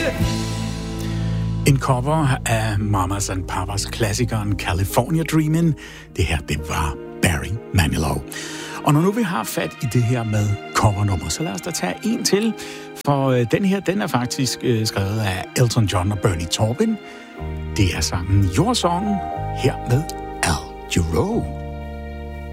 En cover af Mamas and Papas klassikeren California Dreamin'. Det her, det var Barry Manilow. Og når nu vi har fat i det her med covernummer, så lad os da tage en til. For den her, den er faktisk skrevet af Elton John og Bernie Taupin. Det er sangen Your Song, her med Al Jarreau.